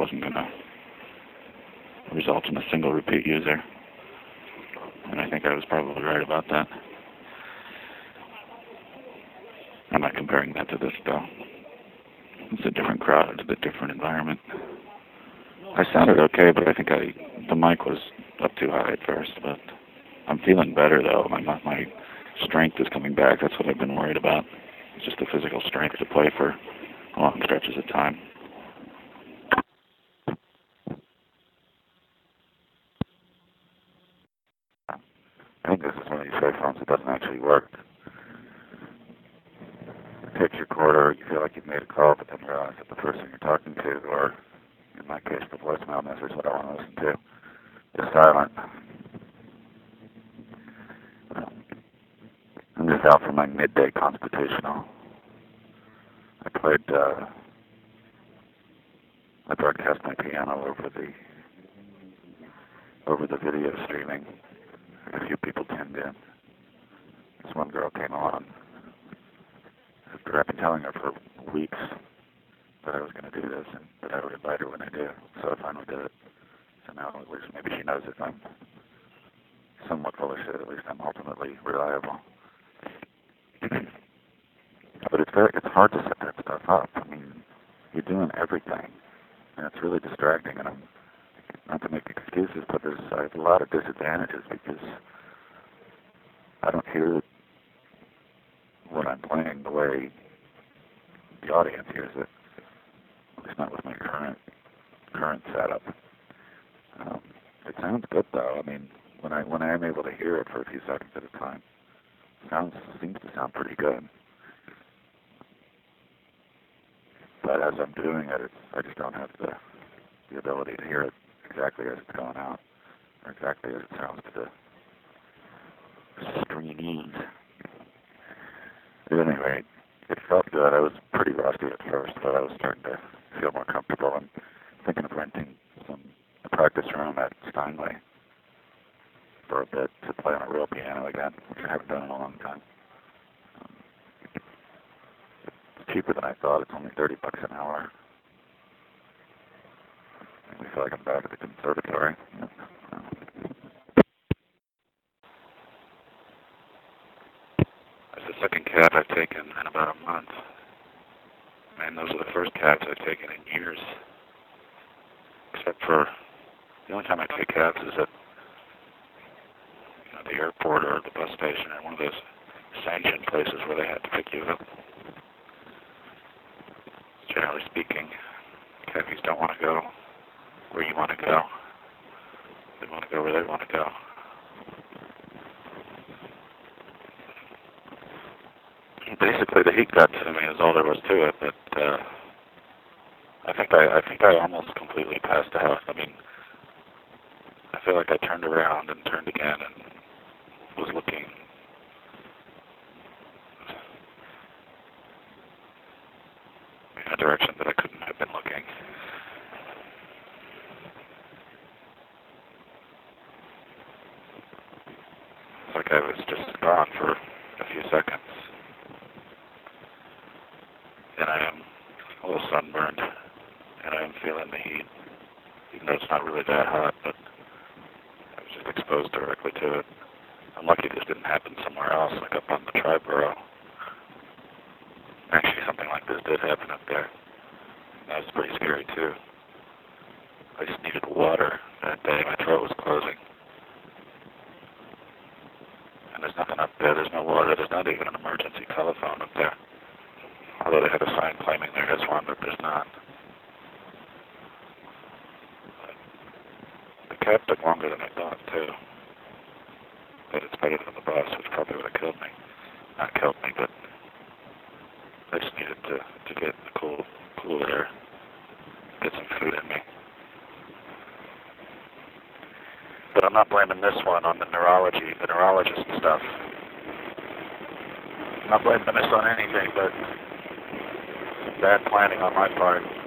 wasn't going to result in a single repeat user. And I think I was probably right about that. I'm not comparing that to this, though. It's a different crowd, a different environment. I sounded okay, but I think the mic was up too high at first. But I'm feeling better, though. My strength is coming back. That's what I've been worried about. It's just the physical strength to play for long stretches of time. I think this is one of these headphones that doesn't actually work. It takes your quarter, you feel like you've made a call, but then you realize that the person you're talking to, or in my case, the voicemail message that I want to listen to, is silent. I'm just out for my midday constitutional. I broadcast my piano over the video streaming. A few people tuned in. This one girl came on. After I've been telling her for weeks that I was going to do this and that I would invite her when I do. So I finally did it. So now at least maybe she knows if I'm somewhat full of shit, at least I'm ultimately reliable. But it's hard to set that stuff up. I mean, you're doing everything, and it's really distracting. And I'm not to make excuses, but I have a lot of disadvantages because I don't hear what I'm playing the way the audience hears it. At least not with my current setup. It sounds good though. I mean, when I am able to hear it for a few seconds at a time, seems to sound pretty good. But as I'm doing it, I just don't have the ability to hear it exactly as it's going out, or exactly as it sounds to the screenings. At any rate, it felt good. I was pretty rusty at first, but I was starting to feel more comfortable. I'm thinking of renting a practice room at Steinway for a bit to play on a real piano again, which I haven't done in a long time. It's cheaper than I thought. It's only $30 an hour. I feel like I'm back at the conservatory. That's the second cab I've taken in about a month. Man, those are the first cabs I've taken in years. Except for the only time I take cabs is at the airport or the bus station or one of those sanctioned places where they have to pick you up. Generally speaking, cabbies don't want to go where you want to go. They want to go where they want to go. Basically, the heat got to me is all there was to it, but I think I almost completely passed out. I mean, I feel like I turned around and turned again and was looking in a direction that I couldn't have been looking. It's like I was just gone for a few seconds. And I am a little sunburned, and I am feeling the heat, even though it's not really that hot, but I was just exposed directly to it. I'm lucky this didn't happen somewhere else, like up on the Triborough. Actually, something like this did happen up there. That was pretty scary, too. I just needed water that day. My throat was closing. And there's nothing up there. There's no water. There's not even an emergency telephone up there. Although they had a sign claiming there is one, but there's not. The cab took longer than I thought, too. But it's better than the bus, which probably would have killed me. Not killed me, but I just needed to get the cool air, get some food in me. But I'm not blaming this one on the neurologist stuff. I'm not blaming this on anything but bad planning on my part.